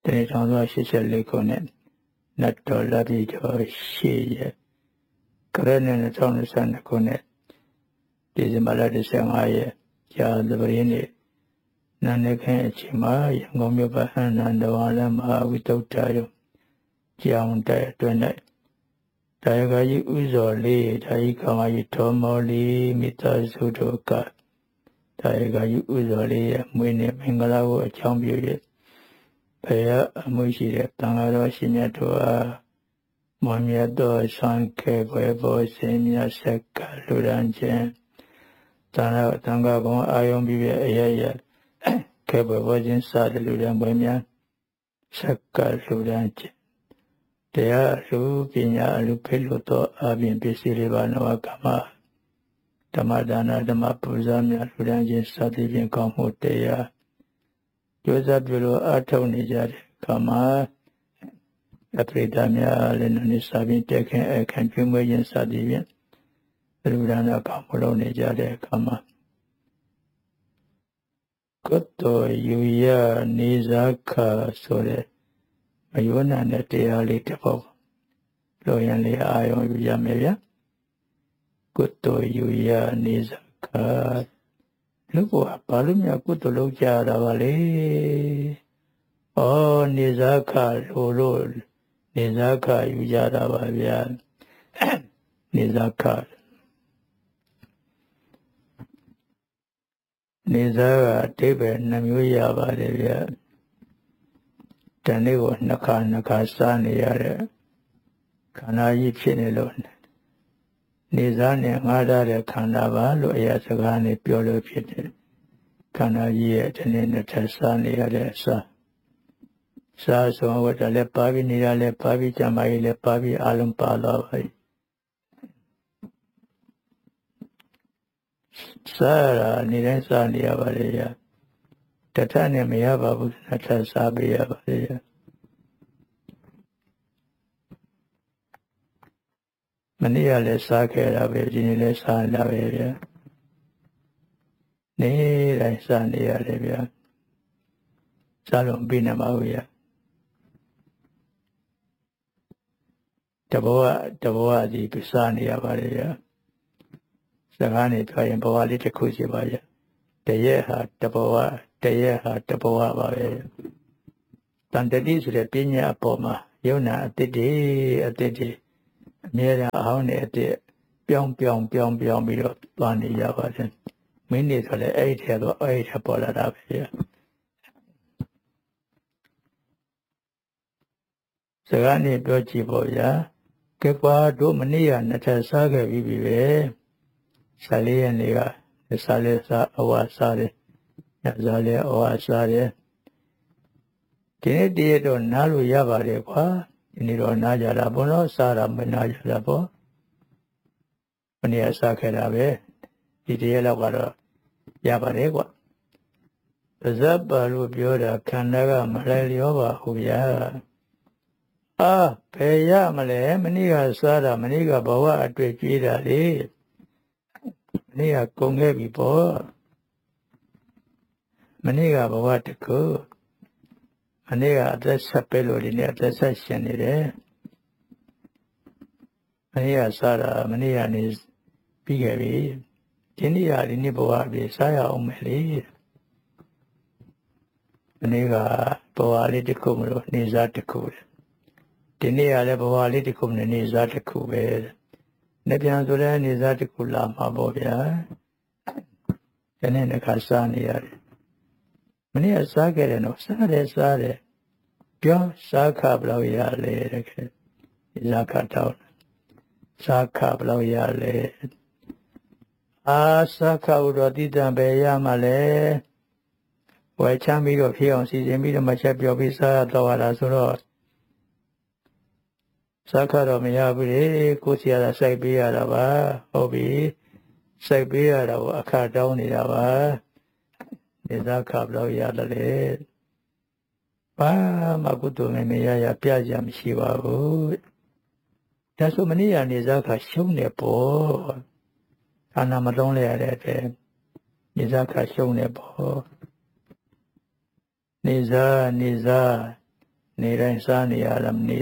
တနေ့1984ခုနှစ်နတ်တော်လပြည့်ကျော်8ရက်ကရနဲ့2022ခုနှစ်ဒီဇင်ဘာလ15ရက်ကြာသပတေးနေ့နာနေခင်းအချိန်မှာရန်ကုန်မြို့ဗဟန်းနန္ဒဝါလမဟာဝိတုဒ္ဓယုကျောင်းတဲ့အတွင်း၌တာယကကြီးဥဇော်လေးတာယကမကြီးဒေါ်မော်လီမိသားစုတို့ကတာယကကြီးဥဇော်လေးရဲ့မွေးနေ့မင်္ဂလာကိုအကြောင်းပြု၍ဘယ်အမှုရှိတဲ့တန်ဃာတော်ရှင်မြတ်တို့အားမွန်မြတ်သောဆံခဲခွဲပေါ်စင်မြတ်ဆက်ကလူရန်ခြင်းတန်ဃာကုံအာယုံပြီးရဲ့အရရခဲပေါ်ခြင်းစတဲ့လူရန်ပွဲများဆက်ကလူရန်ခြင်းတရားလူပညာလူဖိလို့တော့အပြင်ပစ္စည်းလေးပါနဝကမ္မဓမ္မဒါနဓမ္မပူဇော်များလူရန်ခြင်းစသည်ဖြင့်ကောင်းမှုတရားကျိုးစားပြုလို့အထောက်နေကြတဲ့ခါမှာအပရိသတ်များလည်းနိစ္စပင်တက်ခင်အခန့်ကျွေးမွေးခြင်းစသည်ဖြင့်လူရန်အကောင်းမလုပ်နေကြတဲ့ခါမှာကုသိုလ်ယူရနေစားခဆိုတဲ့မယောနာနဲ့တရားလေးတစ်ပုဒ်လိုရန်လေးအာရုံယူရမယ်ဗျာကုသိုလ်ယူရနေစားခလူကဘာလို့များကုသိုလ်လုပ်ကြတာပါလဲဩနေစားခလို့နေစားခယူကြတာပါဗျာနေစားခနေစားကအတိပ္ပယ်နှမျိုးရပါတယ်ဗျာတနေ့ကိုနှစ်ခါစားနေရတဲ့ခန္ဓာကြီးဖြစ်နေလို့နေစားနဲ့ငါးထားတဲ့ခန္ဓာပါလို့အရာစကားနဲ့ပြောလို့ဖြစ်တယ်ခန္ဓာကြီးရဲ့တနေ့နှစ်ထပ်စားနေရတဲ့အစားဆုံးဝတ်တယ်လည်းပါပြီးနေတာလည်းပါပြီးကြံပါကြီးလည်းပါပြီးအလုံးပါတော့ပါစားရနေတိုင်းစားနေရပါလေရတထနဲ့မရပါဘူးနှစ်ထပ်စားပေးရပါလေရမနေ့ကလည်းစားခဲ့တာပဲဒီနေ့လည်းစားလာပဲဗျာနေတိုင်းစားနေရတယ်ဗျာစားလို့ပြီးနေပါဘူးဗျာတဘောဒီစားနေရပါလေဗျာစကားနဲ့ပြောရင်ဘဝလေးတစ်ခုရှိပါရဲ့တရက်ဟာတဘောပါပဲတန်တတိဆိုတဲ့ပညာအပေါ်မှာယုံနာအတ္တိအမြဲတမ်းအဟောင်းနဲ့အတ္တပြောင်းပြီးတော့သွားနေရပါတယ်မင်းနေဆိုလည်းအဲ့ဒီထဲပေါ်လာတာပဲစကားနဲ့ပြောကြည့်ပေါ့ဗျာကဲကွာတို့မနေ့ကနှစ်ထပ်စားခဲ့ပြီးပြီပဲ14ရက်နေ့ကစားလဲစားအဝါစားတယ်ညစားလဲအဝါစားတယ်ဒီနေ့တည်းတော့နားလို့ရပါတယ်ကွာဒီနေ့တော့နားကြတာဘုံတော့စားတာမနာကြတာပေါ့မနေ့ကစားခဲ့တာပဲဒီတည်းလောက်ကတော့ရပါတယ်ကွာပါဇပ်ပါလို့ပြောတာခန္ဓာကမလိုက်လျောပါဘူးဗျာဘယ်ရမလဲမနေ့ကစားတာမနေ့ကဘဝအတွေ့ကြွေးတာလေမနေ့ကကုန်ခဲ့ပြီပေါ့မနေ့ကဘဝတခုမနေ့ကအသက်ဆက်ပဲလို့ဒီနေ့အသက်ဆက်ရှင်နေတယ်မနေ့ကစားတာမနေ့ကနေပြီးခဲ့ပြီဒီနေ့ဘဝပြီစားရအောင်မယ်လေမနေ့ကဘဝလေးတစ်ခုမလို့နေစားတစ်ခုဒီနေ့ကလည်းဘဝလေးတစ်ခုနဲ့နေစားတစ်ခုပဲနေ့ပြန်ဆိုတဲ့နေစားတစ်ခုလာမှာပေါ့ဗျာဒီနေ့တစ်ခါစားနေရတယ်မနေ့ကစားခဲ့တယ်နော်စားတယ်ပြောစားခဘလောက်ရလဲတဲ့ခဲစားခတော့စားခဘလောက်ရလဲစားခဥတော်တိတံပဲရမှာလဲဝယ်ချမ်းပြီးတော့ဖြစ်အောင်စီစဉ်ပြီးတော့မချက်ပြောပြီးစားတော့ရတာဆိုတော့စားခတော့မရဘူးလေကိုစီရတာစိုက်ပေးရတာပါဟုတ်ပြီစိုက်ပေးရတာကိုအခါတောင်းနေတာပါဒီစားခဘလောက်ရတယ်လေဘာမှကုသိုလ်မရပြကြမရှိပါဘူးဒါဆိုမနေ့ကနေစားခရှုံးနေပေါ့အာနာမလုံးလဲရတဲ့အတွက်နေစားခရှုံးနေပေါ့နေစားနေတိုင်းစားနေရလားနေ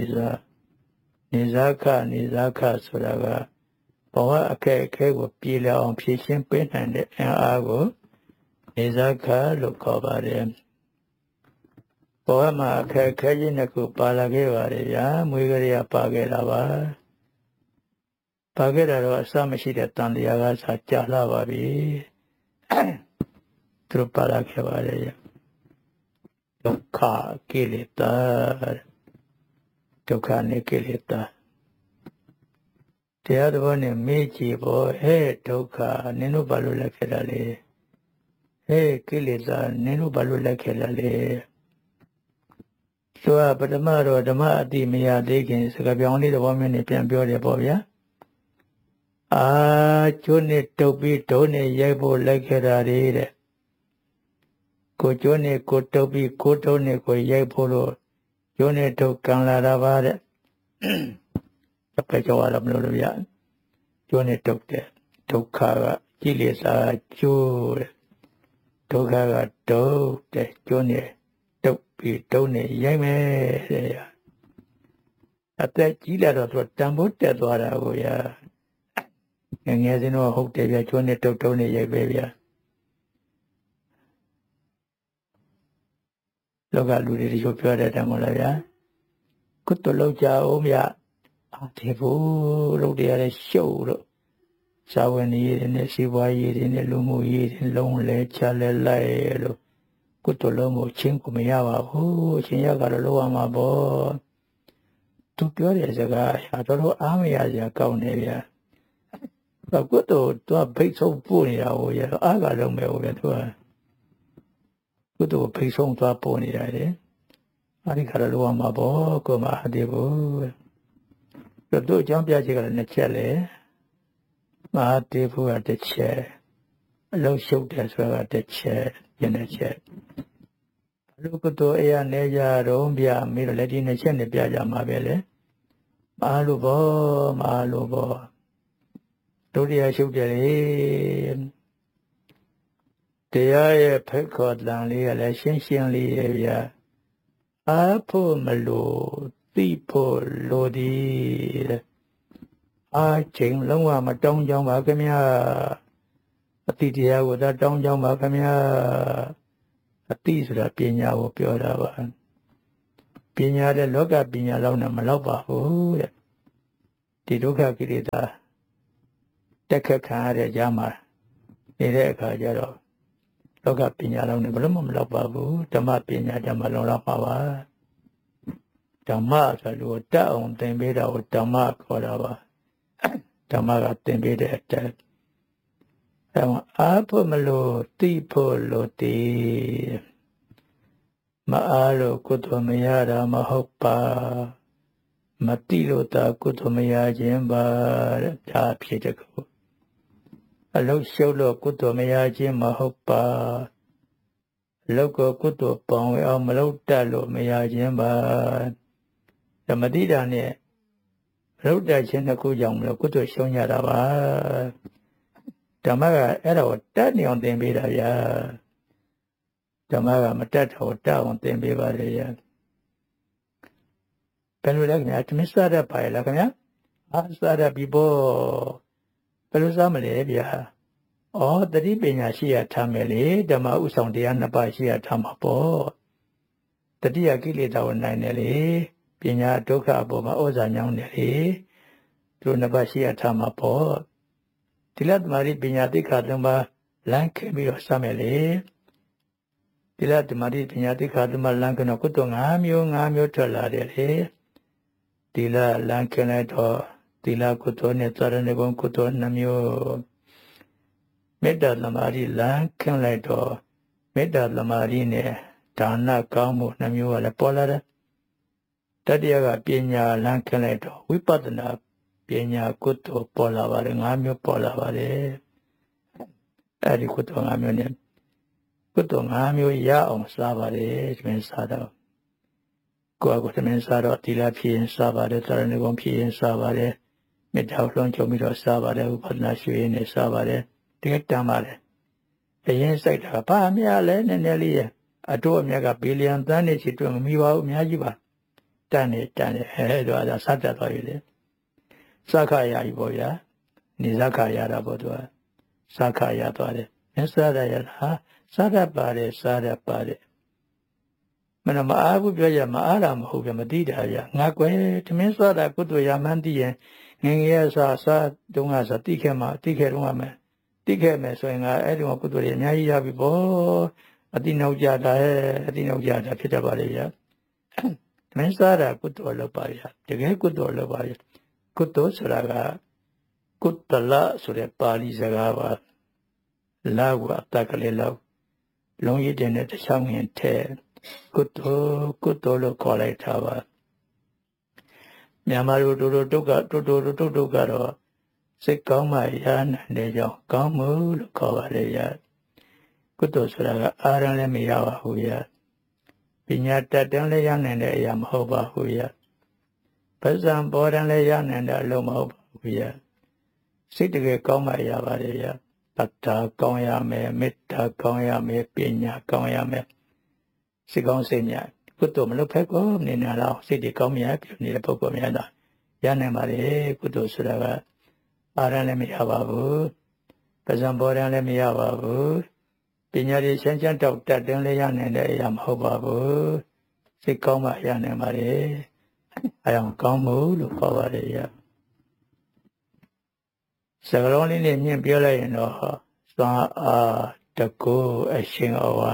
စားခဆိုတာကဘဝအခက်အခဲကိုပြေလည်အောင်ဖြည့်ရှင်းပေးနိုင်တဲ့အင်အားကိုနေစားခလို့ခေါ်ပါတယ်ဘဝမှာအခက်အခဲကြီးတစ်ခုပါလာခဲ့ပါတယ်ဗျာမွေးကလေးကပါခဲ့တာပါခဲ့တာတော့အစမရှိတဲ့တန်တရားကစားကြာလာပါပြီသူပါလာခဲ့ပါတယ်ဒုက္ခကိလေသာဒုက္ခနဲ့ကိလေသာတရားတော်နဲ့မေးကြည့်ဖို့ဟဲ့ဒုက္ခနင်တို့ဘာလို့လက်ခဲ့တာလဲဟဲ့ကိလေသာနင်တို့ဘာလို့လက်ခဲ့တာလဲသူကပထမတော့ဓမ္မအတိမရသေးခင်စကားပြောင်းလေးသဘောမျိုးနဲ့ပြန်ပြောတယ်ပေါ့ဗျာကျိုးနဲ့တုပ်ပြီးဒုံးနဲ့ရိုက်ဖို့လက်ခဲ့တာတဲ့ကိုကျိုးနဲ့ကိုတုပ်ပြီးကိုဒုံးနဲ့ကိုရိုက်ဖို့လို့ကျိုးနဲ့တုပ်ကံလာတာပါတဲ့တစ်ဖက်ကြောရတော့မလို့ဗျာကျိုးနဲ့တုပ်တဲ့ဒုက္ခကကိလေသာကျိုးတဲ့ဒုက္ခကဒုတ်တဲ့ကျိုးနဲ့တုပ်ပြီးဒုံးနဲ့ရိုက်မယ်တဲ့အသက်ကြီးလာတော့သူတန်ဖိုးတက်သွားတာကိုရငယ်စဉ်တော့ဟုတ်တယ်ဗျာကျွန်းနဲ့တုတ်တုံးနဲ့ရိုက်ပဲဗျာလောကလူတွေတို့ပြောတဲ့တမ်းမလားဗျာကုသလောက်ကြအောင်ဗျာဒီဘူးလုပ်ရတဲ့ရှုပ်လို့ဇာဝင်ရည်နဲ့စီပွားရေးတွေနဲ့လူမှုရေးတွေလုံးလဲချလဲလိုက်လို့ကုသလုံးကိုချင်းကိုမရပါဘူးအချင်းရကတော့လောရမှာပေါ့သူပြောတဲ့စကားအတော်အားမရစရာကောင်းနေဗျာကုသိုလ်သူကဖိတ်ဆုံးပို့နေတာကိုရအားကလုံးမဲ့ဟုတ်ဗျာသူကကုသိုလ်ဖိတ်ဆုံးသွားပို့နေတာလေအဲဒီခါတော့လောရမှာပေါ့ကိုမအတေဘူးတို့အကြောင်းပြချက်ကလည်းနှစ်ချက်လေမဟာတေဖို့ကတစ်ချက်အလုံးရှုပ်တယ်ဆိုတာကတစ်ချက်ယင်းတစ်ချက်ဘလို့ကတော့အေးရနေကြတော့ဗျာမေးတော့လက်ဒီနှစ်ချက်နဲ့ပြကြမှာပဲလေမအားလို့ပေါ့ဒုတိယရှုပ်တယ်လေတရားရဲ့ဖိတ်ခေါ်တန်လေးကလည်းရှင်းလေးရဲ့ဗျာအားဖို့မလို့သိဖို့လိုသည်ချိန်လုံးဝမတောင်းကြောင်းပါခင်ဗျာအတိတရားကိုသာတောင်းကြောင်းပါခင်ဗျာအတိဆိုတာပညာကိုပြောတာပါပညာတဲ့လောကပညာလောက်နဲ့မလောက်ပါဘူးတဲ့ဒီဒုက္ခကိလေသာတက်ခတ်ခံရတဲ့ကြားမှာနေတဲ့အခါကျတော့လောကပညာလောက်နဲ့ဘယ်လို့မှမလောက်ပါဘူးဓမ္မပညာဓမ္မလုံးလောက်ပါပါဓမ္မဆိုလို့တတ်အောင်သင်ပေးတာကိုဓမ္မခေါ်တာပါဓမ္မကသင်ပေးတဲ့အတက်အားဖို့မလို့သိဖို့လို့တည်မအားလို့ကုသိုလ်မရတာမဟုတ်ပါမတိလို့သာကုသိုလ်မရခြင်းပါတဲ့ဒါဖြစ်တဲ့ကိုအလုရှုပ်လို့ကုသိုလ်မရခြင်းမဟုတ်ပါအလုကိုကုသိုလ်ပေါင်းအောင်မလုပ်တတ်လို့မရခြင်းပါဓမ္မတိတာနဲ့လုပ်တတ်ခြင်းတစ်ခုကြောင့်မလို့ကုသိုလ်ရှုံးရတာပါဓမ္မကအဲ့ဒါကိုတတ်နေအောင်သင်ပေးတာဗျာဓမ္မကမတတ်တော့တတ်အောင်သင်ပေးပါလေဗျာဘယ်လိုလဲခင်ဗျာသမစ္ဆရပါရလားခင်ဗျာစားရပြီပေါ့ဘယ်လိုစားမလဲဗျာတတိပညာရှိရထားမယ်လေဓမ္မဥဆောင်တရားနှစ်ပါးရှိရထားမှာပေါ့တတိယကိလေသာကိုနိုင်တယ်လေပညာဒုက္ခအပေါ်မှာဩဇာညောင်းတယ်လေသူနှစ်ပါးရှိရထားမှာပေါ့သီလသမารိပညာသိက္ခာသုံးပါးလမ်းခဲ့ပြီးတော့စားမယ်လေသီလသမารိပညာသိက္ခာသုံးပါးလမ်းကတော့ကုသိုလ်5မျိုးထွက်လာတယ်လေသီလလမ်းခဲ့လိုက်တော့သီလကုသိုလ်နဲ့သရဏဂုံကုသိုလ်2မျိုးမေတ္တာသမารိလမ်းခဲ့လိုက်တော့မေတ္တာသမารိနဲ့ဒါနကောင်းမှု2မျိုးကလည်းပေါ်လာတယ်တတိယကပညာလမ်းခဲ့လိုက်တော့ဝိပဿနာပညာကုသိုလ်ပေါ်လာပါတယ်5မျိုးပေါ်လာပါတယ်အဲဒီကုသိုလ်5မျိုးနဲ့ကုသိုလ်5မျိုးရအောင်စားပါတယ်သမင်စားတော့ကိုယ့်အကိုသမင်စားတော့သီလဖြစ်ရင်စားပါတယ်သရဏဂုံဖြစ်ရင်စားပါတယ်မေတ္တာလွှမ်းခြုံပြီးတော့စားပါတယ်ဥပဒနာရွှေရင်နဲ့စားပါတယ်တကယ်တမ်းပါတယ်အရင်စိတ်တာဘာများလဲနည်းနည်းလေးရဲ့အတို့အမြတ်ကဘီလီယံသန်းနဲ့ချီတွက်မမီပါဘူးအများကြီးပါတန်နေတော့စတတ်သွားပြီလေစခရပြီပေါ့ဗျာနေစခရတာပေါ့သူကစခရသွားတယ်မင်းစားရတာစားတတ်ပါတယ်မနမအားဘူးပြောရမအားတာမဟုတ်ဗျမသိတာဗျငါကွယ်တမင်းစားတာကုသိုလ်ရမှန်းသိရင်ငငယ်စားတုံးကစားတိခဲတော့မယ်တိခဲမယ်ဆိုရင်ငါအဲ့ဒီကုသိုလ်တွေအများကြီးရပြီပေါ့အတိနောက်ကြတာဖြစ်တတ်ပါလေဗျမင်းစားတာကုသိုလ်လုပ်ပါဗျတကယ်ကုသိုလ်လုပ်ပါဗျကုသိုလ်ဆိုတာကကုတလဆိုတဲ့ပါဠိစကားပါလာဝအတကလေးလောက်လုံးရည်တဲ့တခြားငင်ထဲကုသိုလ်လို့ခေါ်လိုက်တာပါမြန်မာတို့တုတ်ကတော့စိတ်ကောင်းမှရနိုင်တဲ့ကြောင့်ကောင်းမှုလို့ခေါ်ပါလေရကုသိုလ်ဆိုတာကအာရလည်းမရပါဘူးရပညာတတ်တယ်လည်းရနိုင်တဲ့အရာမဟုတ်ပါဘူးရပဇံပေါ်တယ်လည်းရနိုင်တဲ့အလုံးမဟုတ်ပါဘူးရစိတ်တကယ်ကောင်းမှရပါလေရတတ္တာကောင်းရမယ်မေတ္တာကောင်းရမယ်ပညာကောင်းရမယ်စိတ်ကောင်းစိတ်မြတ်ကုသိုလ်မလုပ်ဖက်ကိုနေနေတော့စိတ်တွေကောင်းမြတ်ပြုနေတဲ့ပုဂ္ဂိုလ်များတော့ရနိုင်ပါလေကုသိုလ်ဆိုတာကအာရလည်းမရပါဘူးပဇံပေါ်တယ်လည်းမရပါဘူးပညာတွေချမ်းတောက်တတ်တယ်လည်းရနိုင်တဲ့အရာမဟုတ်ပါဘူးစိတ်ကောင်းမှရနိုင်ပါလေအဲအောင်ကောင်းမှုလို့ခေါ်ပါတယ်ရစကလုံးလေးနဲ့မြင်ပြောလိုက်ရင်တော့သာအာတကူအရှင်အဝါ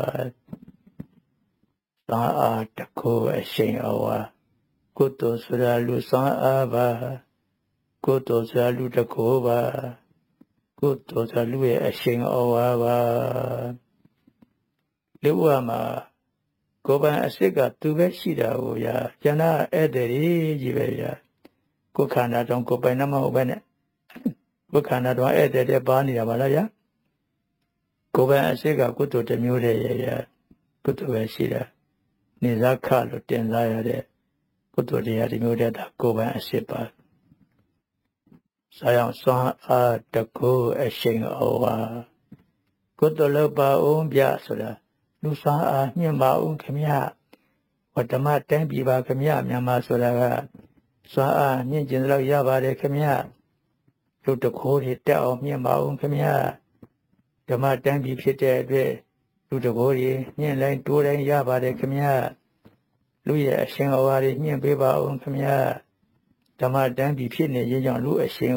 သာအာတကူအရှင်အဝါကုသိုလ်ဆိုတာလူသာအာပါကုသိုလ်ဆိုတာလူတကူပါကုသိုလ်ဆိုတာလူရဲ့အရှင်အဝါပါလူဝမှာကိုယ်ပိုင်အစစ်ကသူပဲရှိတာကိုရကျန်တာဧည့်သည်ကြီးပဲရကိုယ်ခန္ဓာတောင်ကိုယ်ပိုင်မဟုတ်ပဲနဲ့ကိုယ်ခန္ဓာတော်ဧည့်သည်ပါနေတာပါလားဗျာကိုယ်ပိုင်အစစ်ကကုသိုလ်တစ်မျိုးတည်းရကုသိုလ်ပဲရှိတာနေစားခလို့တင်စားရတဲ့ကုသိုလ်တရားဒီမျိုးတည်းဒါကိုယ်ပိုင်အစစ်ပါဆာယောင်စွမ်းအားတကူအရှင်ဩဝါကုသိုလ်လုပ်ပါဦးဗျဆိုတာလူစွမ်းအားမြင့်ပါဦးခမရဝတ္တမတိုင်းပြည်ပါခမရမြန်မာဆိုတာကစွမ်းအားမြင့်ကျင်တော့ရပါတယ်ခမရလူတခိုးတွေတက်အောင်မြင့်ပါဦးခမရဓမ္မတိုင်းပြည်ဖြစ်တဲ့အတွက်လူတကိုယ်ကြီးမြင့်လိုက်တိုးတိုင်းရပါတယ်ခင်ဗျာလူရဲ့အရှင်အဝါတွေမြင့်ပေးပါအောင်ခင်ဗျာဓမ္မတိုင်းပြည်ဖြစ်နေရင်ကြောင့်လူအရှင်